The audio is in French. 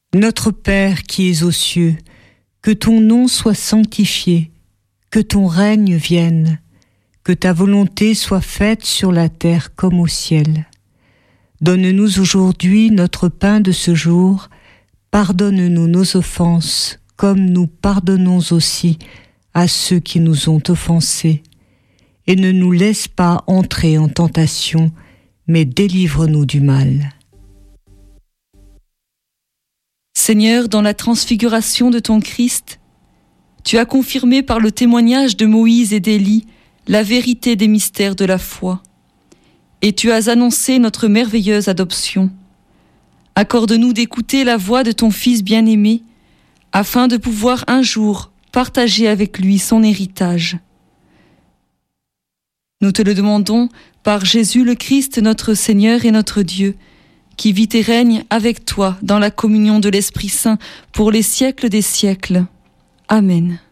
Notre Père qui es aux cieux, que ton nom soit sanctifié, que ton règne vienne, que ta volonté soit faite sur la terre comme au ciel. Donne-nous aujourd'hui notre pain de ce jour, pardonne-nous nos offenses, comme nous pardonnons aussi à ceux qui nous ont offensés. Et ne nous laisse pas entrer en tentation, mais délivre-nous du mal. Seigneur, dans la transfiguration de ton Christ, tu as confirmé par le témoignage de Moïse et d'Élie la vérité des mystères de la foi. Et tu as annoncé notre merveilleuse adoption. Accorde-nous d'écouter la voix de ton Fils bien-aimé, afin de pouvoir un jour partager avec lui son héritage. Nous te le demandons par Jésus le Christ, notre Seigneur et notre Dieu, qui vit et règne avec toi dans la communion de l'Esprit Saint pour les siècles des siècles. Amen.